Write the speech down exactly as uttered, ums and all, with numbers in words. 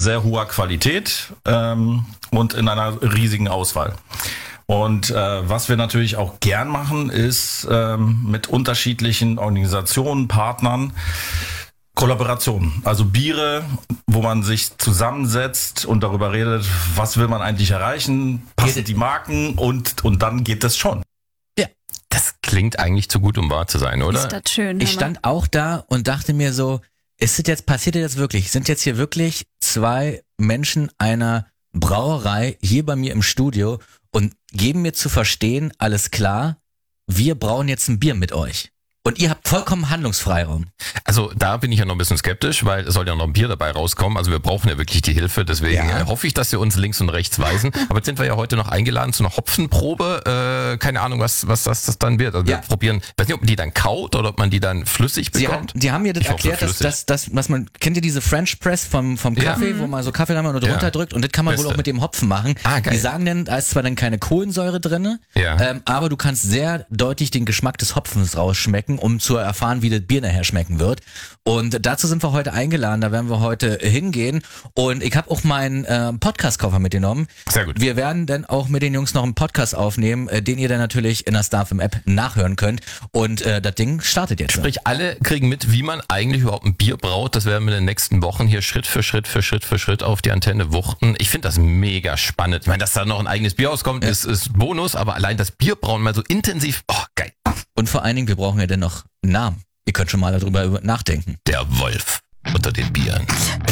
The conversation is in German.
sehr hoher Qualität ähm, und in einer riesigen Auswahl. Und äh, was wir natürlich auch gern machen, ist ähm, mit unterschiedlichen Organisationen, Partnern, Kollaboration. Also Biere, wo man sich zusammensetzt und darüber redet, was will man eigentlich erreichen, passen die Marken und, und dann geht es schon. Ja, das klingt eigentlich zu gut, um wahr zu sein, oder? Ist das schön. Ich stand auch da und dachte mir so, ist das jetzt, passiert das wirklich? Sind jetzt hier wirklich zwei Menschen einer Brauerei hier bei mir im Studio und geben mir zu verstehen, alles klar, wir brauen jetzt ein Bier mit euch. Und ihr habt vollkommen Handlungsfreiraum. Also da bin ich ja noch ein bisschen skeptisch, weil es soll ja noch ein Bier dabei rauskommen. Also wir brauchen ja wirklich die Hilfe. Deswegen Ja. äh, hoffe ich, dass sie uns links und rechts weisen. Aber jetzt sind wir ja heute noch eingeladen zu einer Hopfenprobe. Äh, keine Ahnung, was was das, das dann wird. Also Ja. wir probieren, ich weiß nicht, ob man die dann kaut oder ob man die dann flüssig Sie, bekommt. hat, die haben mir das Ich hoffe, erklärt, dass, flüssig. dass, dass, was man, kennt ihr diese French Press vom, vom Ja. Kaffee, wo man so Kaffee und drunter Ja. drückt und das kann man wohl Beste. auch mit dem Hopfen machen. Ah, geil. Die sagen dann, da ist zwar dann keine Kohlensäure drinne, Ja. ähm, aber du kannst sehr deutlich den Geschmack des Hopfens rausschmecken, um zu erfahren, wie das Bier nachher schmecken wird. Und dazu sind wir heute eingeladen, da werden wir heute hingehen. Und ich habe auch meinen äh, Podcast-Koffer mitgenommen. Sehr gut. Wir werden dann auch mit den Jungs noch einen Podcast aufnehmen, äh, den ihr dann natürlich in der StarFM-App nachhören könnt. Und äh, das Ding startet jetzt. Sprich, alle kriegen mit, wie man eigentlich überhaupt ein Bier braut. Das werden wir in den nächsten Wochen hier Schritt für Schritt für Schritt für Schritt auf die Antenne wuchten. Ich finde das mega spannend. Ich meine, dass da noch ein eigenes Bier auskommt, ist, ist Bonus, aber allein das Bierbrauen mal so intensiv, oh geil. Und vor allen Dingen, wir brauchen ja dann noch einen Namen. Ihr könnt schon mal darüber nachdenken. Der Wolf unter den Bieren.